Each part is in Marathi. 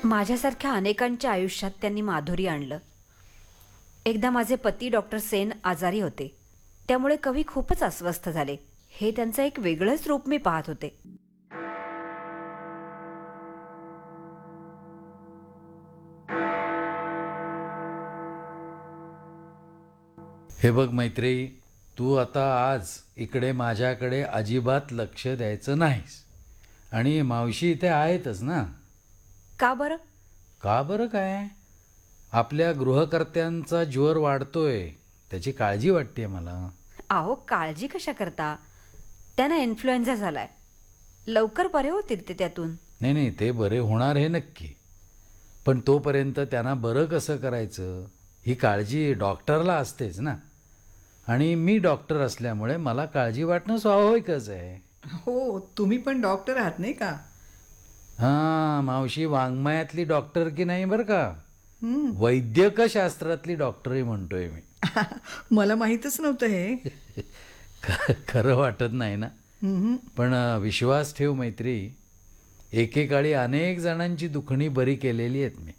माझ्यासारख्या अनेकांच्या आयुष्यात त्यांनी माधुरी आणलं. एकदा माझे पती डॉक्टर सेन आजारी होते. त्यामुळे कवी खूपच अस्वस्थ झाले. हे त्यांचं एक वेगळंच रूप मी पाहत होते. हे बघ मैत्रेयी, तू आता आज इकडे माझ्याकडे अजिबात लक्ष द्यायचं नाहीस. आणि मावशी इथे आहेतच ना. का बरं? का बरं काय? आपल्या गृहकर्त्यांचा ज्वर वाढतोय, त्याची काळजी वाटते मला. अहो, काळजी कशा करता? त्यांना इन्फ्लुएन्झा झालाय. लवकर बरे होतील ते त्यातून. नाही नाही, ते बरे होणार हे नक्की. पण तोपर्यंत त्यांना बरं कसं करायचं ही काळजी डॉक्टरला असतेच ना. आणि मी डॉक्टर असल्यामुळे मला काळजी वाटणं स्वाभाविकच आहे. हो, तुम्ही पण डॉक्टर आहात नाही का? हां, मावशी वाङ्मयातली डॉक्टर की नाही बरं का, हं. वैद्यकशास्त्रातली डॉक्टरही म्हणतोय मी. मला माहीतच नव्हतं हे. खरं वाटत नाही ना. हं. पण विश्वास ठेव मैत्री, एकेकाळी अनेक जणांची दुखणी बरी केलेली आहेत मी.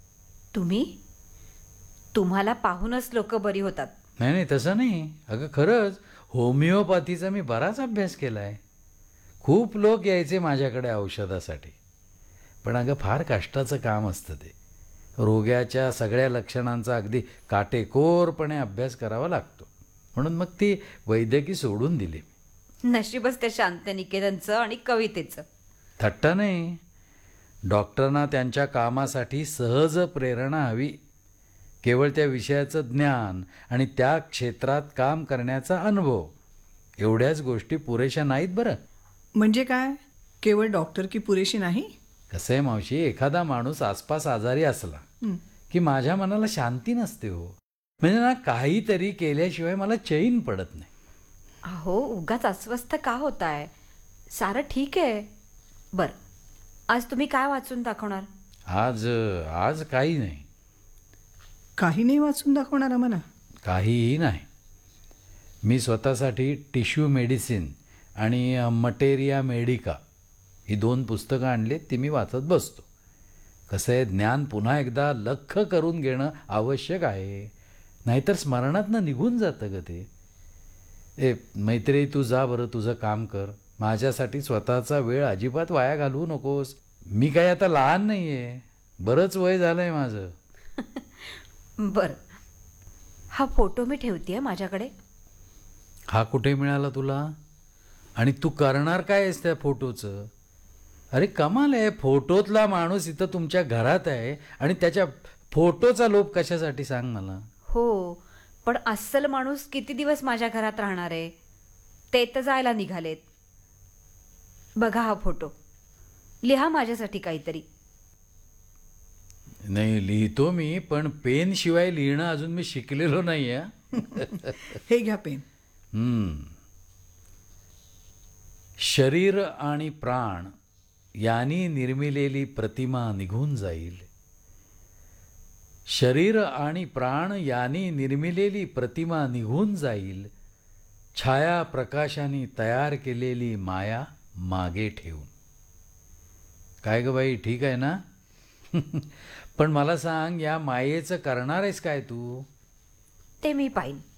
तुम्हाला पाहूनच लोक बरी होतात. नाही नाही, तसं नाही. अगं खरंच होमिओपॅथीचा मी बराच अभ्यास केला आहे. खूप लोक यायचे माझ्याकडे औषधासाठी. पण अगं फार कष्टाचं काम असतं ते. रोग्याच्या सगळ्या लक्षणांचा अगदी काटेकोरपणे अभ्यास करावा लागतो. म्हणून मग ती वैद्यकी सोडून दिली. नशीबच त्या शांतनिकेतनचं आणि कवितेचं. थट्टा नाही. डॉक्टरांना त्यांच्या कामासाठी सहज प्रेरणा हवी. केवळ त्या विषयाचं ज्ञान आणि त्या क्षेत्रात काम करण्याचा अनुभव, एवढ्याच गोष्टी पुरेशा नाहीत बरं. म्हणजे काय? केवळ डॉक्टर की पुरेशी नाही? कसं आहे मावशी, एखादा माणूस आसपास आजारी असला की माझ्या मनाला शांती नसते हो. म्हणजे ना, काहीतरी केल्याशिवाय मला चैन पडत नाही. अहो, उगाच अस्वस्थ का होताय? सारं ठीक आहे. बरं, आज तुम्ही काय वाचून दाखवणार? आज काही नाही. काही नाही वाचून दाखवणार आम्हाला? काहीही नाही. मी स्वतःसाठी टिश्यू मेडिसिन आणि मटेरिया मेडिका ही 2 पुस्तकं आणलीत. ती मी वाचत बसतो. कसं आहे, ज्ञान पुन्हा एकदा लख्ख करून घेणं आवश्यक आहे. नाहीतर स्मरणातनं निघून जातं ग ते. मैत्रेयी, तू जा बरं, तुझं काम कर. माझ्यासाठी स्वतःचा वेळ अजिबात वाया घालवू नकोस. मी काही आता लहान नाही आहे. बरंच वय झालं आहे माझं. बरं, हा फोटो मी ठेवतेय माझ्याकडे. हा कुठे मिळाला तुला? आणि तू करणार काय आहेस त्या फोटोचं? अरे कमाल आहे, फोटोतला माणूस इथं तुमच्या घरात आहे आणि त्याच्या फोटोचा लोभ कशासाठी सांग मला. हो, पण अस्सल माणूस किती दिवस माझ्या घरात राहणार आहे? ते तर जायला निघालेत. बघा हा फोटो. लिहा माझ्यासाठी काहीतरी. नाही, लिहितो मी, पण पेन शिवाय लिहिणं अजून मी शिकलेलो नाही आहे. हे घ्या पेन. शरीर आणि प्राण यांनी निर्मिलेली प्रतिमा निघून जाईल. शरीर आणि प्राण यांनी निर्मिलेली प्रतिमा निघून जाईल. छाया प्रकाशाने तयार केलेली माया मागे ठेवून. काय ग बाई, ठीक आहे ना? पण मला सांग, या मायेचं करणार आहेस काय तू? ते मी पाहीन.